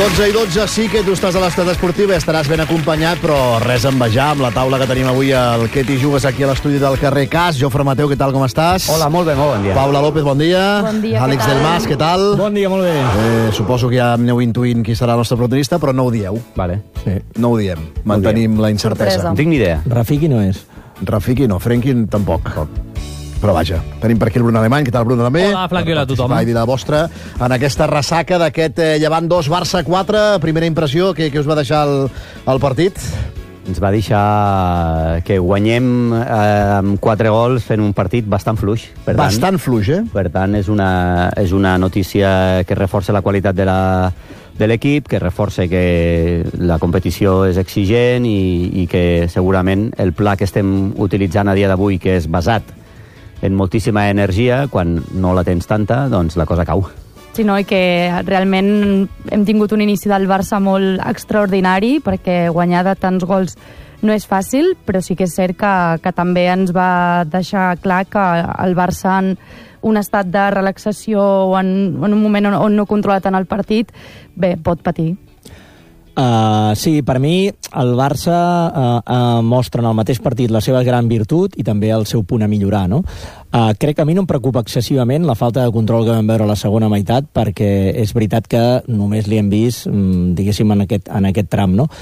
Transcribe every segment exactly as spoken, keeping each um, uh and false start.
dotze i dotze, sí que tu estàs a l'estat esportiu i estaràs ben acompanyat, però res a envejar amb la taula que tenim avui al Que t'hi jugues aquí a l'estudi del carrer Cas. Jofre Mateu, què tal, com estàs? Hola, molt bé, molt bon dia. Paula López, bon dia. Bon dia, Àlex del Mas, què tal? Bon dia, molt bé. Eh, suposo que ja aneu intuint qui serà el nostre protagonista, però no ho dieu. Vale. Sí. No ho diem. Mantenim la incertesa. Sorpresa. No tinc ni idea. Rafiki no és. Rafiki no, Frenkie tampoc. Però vaja, tenim per aquí el Bruno Alemany. Què tal, Bruno, també? Hola, Flac, i hola a tothom. Per dir la vostra en aquesta ressaca d'aquest eh, Llevant dos, Barça quatre. Primera impressió, què, què us va deixar el, el partit? Ens va deixar que guanyem eh, amb quatre gols fent un partit bastant fluix. Per tant, Bastant fluix, eh? Per tant, és una, és una notícia que reforça la qualitat de la de l'equip, que reforça que la competició és exigent i, i que segurament el pla que estem utilitzant a dia d'avui, que és basat en moltíssima energia, quan no la tens tanta, doncs la cosa cau. Sí, no, i que realment hem tingut un inici del Barça molt extraordinari, perquè guanyar de tants gols no és fàcil, però sí que és cert que, que també ens va deixar clar que el Barça en un estat de relaxació o en, en un moment on, on no controla tant el partit, bé, pot patir. Uh, sí, per mi el Barça uh, uh, mostra en el mateix partit la seva gran virtut i també el seu punt a millorar, no? Uh, crec que a mi no em preocupa excessivament la falta de control que vam veure a la segona meitat, perquè és veritat que només li hem vist, um, diguéssim, en aquest, en aquest tram, no?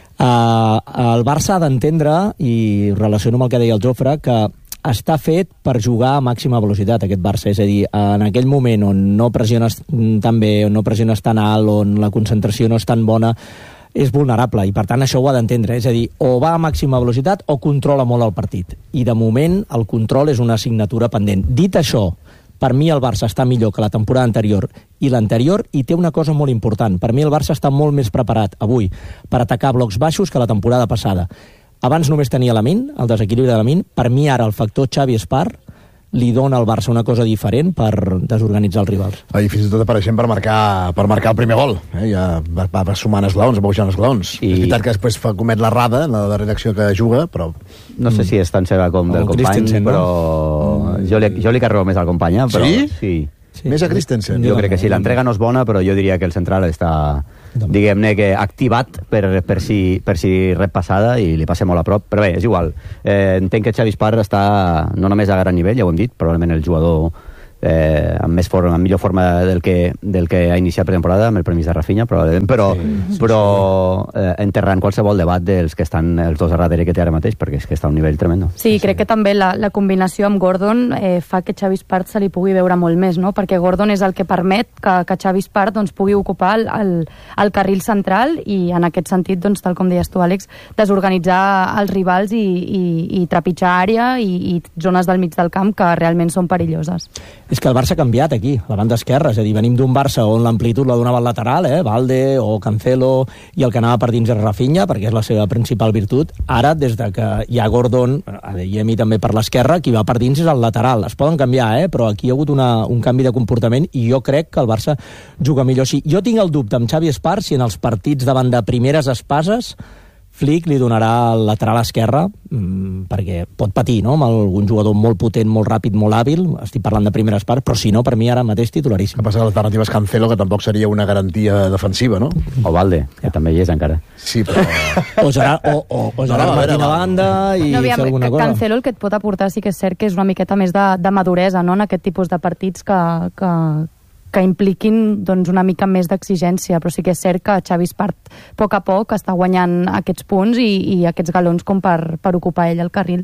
Uh, el Barça ha d'entendre, i relaciono amb el que deia el Jofre, que està fet per jugar a màxima velocitat, aquest Barça. És a dir, en aquell moment on no pressiones tan bé, on no pressiones tan alt, on la concentració no és tan bona, és vulnerable, i per tant això ho ha d'entendre. És a dir, o va a màxima velocitat o controla molt el partit. I de moment el control és una assignatura pendent. Dit això, per mi el Barça està millor que la temporada anterior i l'anterior, i té una cosa molt important. Per mi el Barça està molt més preparat avui per atacar blocs baixos que la temporada passada. Abans només tenia Lamine, el desequilibri de Lamine. Per mi ara el factor Xavi Espart li dona al Barça una cosa diferent per desorganitzar els rivals. I fins i tot apareixent per marcar, per marcar el primer gol. Eh? Ja va, va sumant esglaons, va pujant esglaons. I... És veritat que després fa, comet l'errada en la darrera acció que juga, però... No sé si és tan seva com del company, però no? jo, li, jo li carrego més al company. Però... Sí? Sí. Sí. Més a Christensen. Jo crec que sí, l'entrega no és bona, però jo diria que el central està, diguem-ne, que activat per, per, si, per si rep passada i li passa molt a prop, però bé, és igual. Eh, entenc que Xavi Espart està no només a gran nivell, ja ho hem dit, probablement el jugador eh, amb més forma, amb millor forma del que, del que ha iniciat pretemporada, amb el permís de Rafinha, probablement, però, sí, però eh, enterrant qualsevol debat dels que estan els dos a darrere que té ara mateix, perquè és que està a un nivell tremendo. Sí, sí, crec que també la, la combinació amb Gordon eh, fa que Xavi Espart se li pugui veure molt més, no? Perquè Gordon és el que permet que, que Xavi Espart doncs, pugui ocupar el, el, el carril central i en aquest sentit, doncs, tal com deies tu, Àlex, desorganitzar els rivals i, i, i trepitjar àrea i, i zones del mig del camp que realment són perilloses. És que el Barça ha canviat aquí, la banda esquerra, és a dir, venim d'un Barça on l'amplitud la donava el lateral, eh, Valde o Cancelo, i el que anava per dins és Rafinha, perquè és la seva principal virtut. Ara, des de que hi ha Gordon, Adeyemi també per l'esquerra, qui va per dins és el lateral. Es poden canviar, eh, però aquí hi ha hagut una, un canvi de comportament i jo crec que el Barça juga millor. Sí, jo tinc el dubte amb Xavi Espart si en els partits davant de primeres espases Flick li donarà el lateral esquerre, mmm, perquè pot patir, no?, amb algun jugador molt potent, molt ràpid, molt hàbil. Estic parlant de primeres parts, però si no, per mi ara mateix titularíssim. El que passa que l'alternativa és Cancelo, que tampoc seria una garantia defensiva, no? O Valde, que ja. també hi és encara. Sí, però... O Gerard, o, o, o Gerard no, Martín a banda i no, aviam, fer alguna cosa. Cancelo el que et pot aportar sí que és cert que és una miqueta més de, de maduresa, no?, en aquest tipus de partits que... que que impliquin doncs, una mica més d'exigència, però sí que és cert que Xavi Espart a poc a poc està guanyant aquests punts i, i aquests galons com per, per ocupar ell el carril.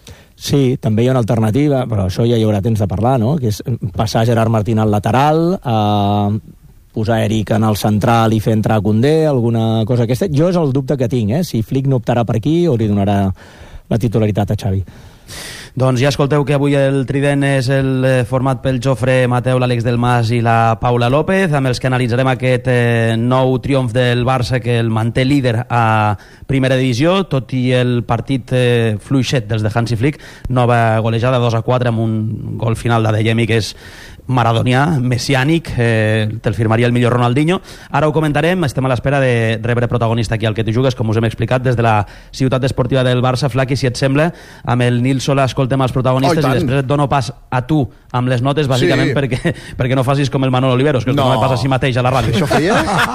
Sí, també hi ha una alternativa, però això ja hi haurà temps de parlar, no?, que és passar Gerard Martín al lateral, eh, posar Eric en el central i fer entrar Koundé, alguna cosa aquesta. Jo és el dubte que tinc, eh? Si Flick no optarà per aquí o li donarà la titularitat a Xavi. Doncs ja escolteu que avui el trident és el format pel Jofre Mateu, l'Àlex del Mas i la Paula López, amb els que analitzarem aquest eh, nou triomf del Barça que el manté líder a primera divisió, tot i el partit eh, fluixet dels de Hansi Flick. Nova golejada dos a quatre amb un gol final d'Adeyemi que és maradonià, messiànic, eh, te'l firmaria el millor Ronaldinho. Ara ho comentarem, estem a l'espera de rebre protagonista aquí al Que t'hi jugues, com us hem explicat, des de la ciutat esportiva del Barça. Flaqui, si et sembla, amb el Nil Solà escoltem els protagonistes oh, i, i després et dono pas a tu amb les notes, bàsicament Sí. perquè, perquè no facis com el Manolo Oliveros, que és No. no. que passa així mateix a la ràdio. Això feia?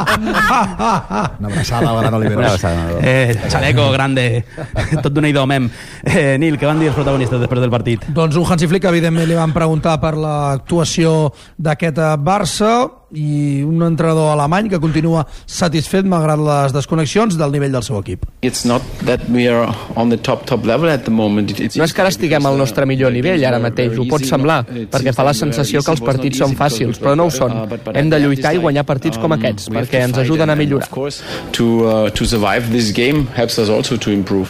Una abraçada al gran Oliveros. Una abraçada, Manolo. Eh, xaleco, grande, tot d'una idò, mem. Eh, Nil, què van dir els protagonistes després del partit? Doncs un Hansi Flick, evidentment, li van preguntar per l'actuació d'aquest Barça, i un entrenador alemany que continua satisfet malgrat les desconnexions del nivell del seu equip. It's not that we are on the top top level at the moment. It's No és que ara estiguem al nostre millor nivell ara mateix, ho pot semblar, perquè fa la sensació que els partits són fàcils, però no ho són. Hem de lluitar i guanyar partits com aquests, perquè ens ajuden a millorar. To, uh, to survive this game helps us also to improve.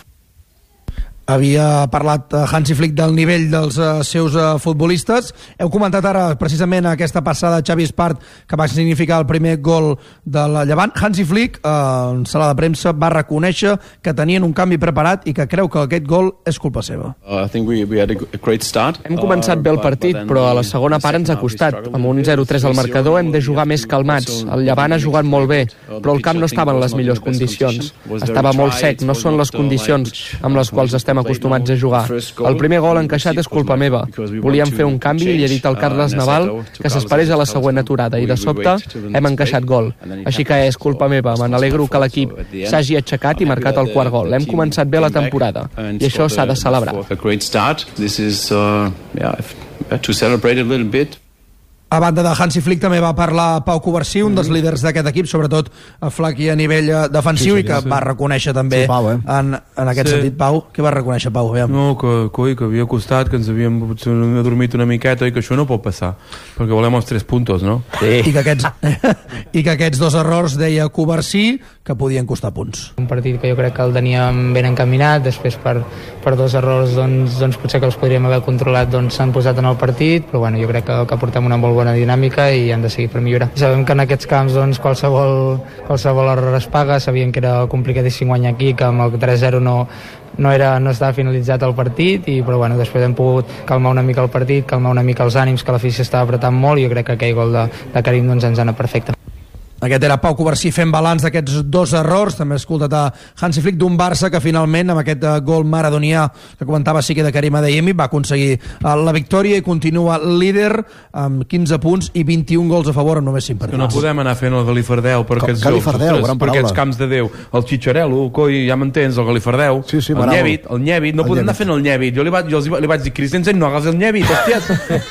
Havia parlat Hansi Flick del nivell dels uh, seus uh, futbolistes. Heu comentat ara precisament aquesta passada de Xavi Espart que va significar el primer gol del Llevant. Hansi Flick, uh, en sala de premsa, va reconèixer que tenien un canvi preparat i que creu que aquest gol és culpa seva. Uh, I think we, we had a great start. Hem començat bé el partit, però a la segona part ens ha costat. Amb un zero tres al marcador hem de jugar més calmats. El Llevant ha jugat molt bé, però el camp no estava en les millors condicions. Estava molt sec, no són les condicions amb les quals estem acostumats a jugar. El primer gol encaixat és culpa meva. Volíem fer un canvi i he dit al Carles Naval que s'esperés a la següent aturada i de sobte hem encaixat gol. Així que és culpa meva. Me n'alegro que l'equip s'hagi aixecat i marcat el quart gol. Hem començat bé la temporada i això s'ha de celebrar. A great start. This is uh, yeah, to celebrate a little bit. A banda de Hansi Flick també va parlar Pau Covarsí, un dels líders d'aquest equip, sobretot a Flaqui a nivell eh, defensiu, sí, sí, i que sí. va reconèixer també sí, Pau, eh? en, en aquest sí. sentit. Pau, què va reconèixer Pau? Aviam. No, que, coi, que havia costat, que ens havíem potser adormit una miqueta i que això no pot passar, perquè volem els tres puntos, no? Sí. I, que aquests, I que aquests dos errors, deia Covarsí, que podien costar punts. Un partit que jo crec que el teníem ben encaminat, després per, per dos errors doncs, doncs potser que els podríem haver controlat doncs s'han posat en el partit, però bueno, jo crec que, que portem una molt bona dinàmica i han de seguir per millorar. Sabem que en aquests camps doncs, qualsevol, qualsevol error es paga, sabíem que era complicadíssim guanyar aquí, que amb el tres zero no, no, era, no estava finalitzat el partit, i, però bueno, després hem pogut calmar una mica el partit, calmar una mica els ànims, que l'afició estava apretant molt, i jo crec que aquell gol de, de Karim doncs, ens ha anat perfecte. Aquest era Pau Covarsí fent balanç d'aquests dos errors. També he escoltat a Hansi Flick d'un Barça que finalment, amb aquest gol maradonià que comentava sí que de Karim Adeyemi, va aconseguir la victòria i continua líder amb quinze punts i vint-i-un gols a favor en només cinc partits. Que no podem anar fent el galifardeu per aquests jocs, per aquests camps de Déu. El Xitxarello, coi, ja m'entens, el galifardeu, sí, sí, el Nyevit, el Nyevit, no el podem anar fent el Nyevit. Jo li, va, jo els, li vaig dir, Christensen, no hagas el Nyevit, hòsties.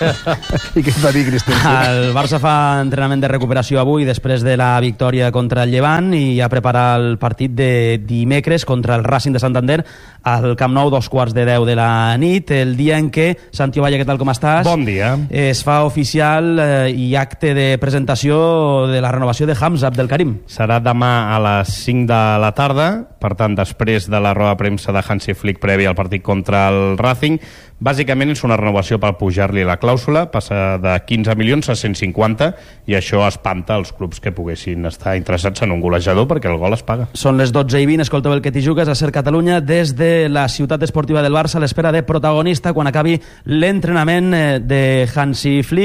I què va dir Christensen? El Barça fa entrenament de recuperació avui després de la victòria contra el Llevant i ja prepara el partit de dimecres contra el Racing de Santander al Camp Nou, dos quarts de deu de la nit, el dia en què, Santi Ovalle, què tal, com estàs? Bon dia. Es fa oficial eh, i acte de presentació de la renovació de Hamza Abdelkarim. Serà demà a les cinc de la tarda, per tant, després de la roda de premsa de Hansi Flick prèvia al partit contra el Racing. Bàsicament és una renovació per pujar-li la clàusula, passa de quinze milions a cent cinquanta, i això espanta els clubs que poguessin estar interessats en un golejador, perquè el gol es paga. Són les dotze i vint, escolteu el que t'hi jugues a Ser Catalunya des de la ciutat esportiva del Barça a l'espera de protagonista quan acabi l'entrenament de Hansi Flick.